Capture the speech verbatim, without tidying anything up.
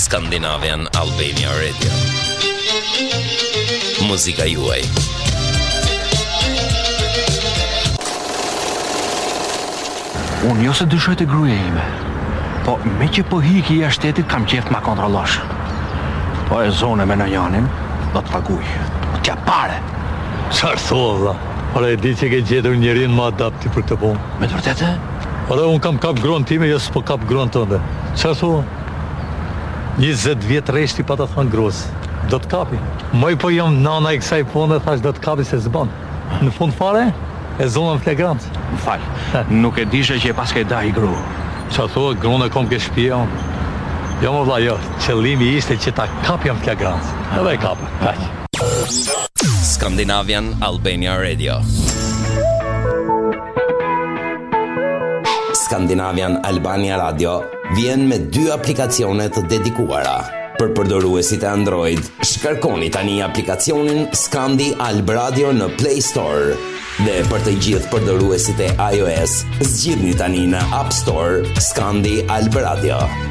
Skandinavian Albania Radio. Muzika juaj. Unë jo se dyshoj të gruaja ime, po me që po hiki jashtë shtetit kam qef ma kontrollosh. Po e zone me në janin, do të paguj. Do t'ja pare. Çfarë thua, vlla? Ora e di që ke gjetur njërin më adapti për këtë punë. Me të vërtetë? Ora unë kam kap gruan time, jo s'po kap gruan tënde. Çfarë thua? njëzet vjet reshti pa të thënë gruas. Do të kapi. Moj po jam nana i kësaj pune, thash do të kapi se s'bën. Në fund fare, e zonën flagrant. Më fal, nuk e dishe që e pas ke da i gru. Çfarë thua, gruan e kom ke shtëpia. Jo më vlla, jo, qëllimi ishte që ta kapjam flagrant. Edhe e kapë. Kaq. Skandinavian Albania Radio. Skandinavian Albania Radio vjen me dy aplikacione të dedikuara. Për përdoruesit e Android, shkarkoni tani aplikacionin Skandi Alb Radio në Play Store. Dhe për të gjithë përdoruesit e iOS, zgjidhni tani në App Store Skandi Alb Radio.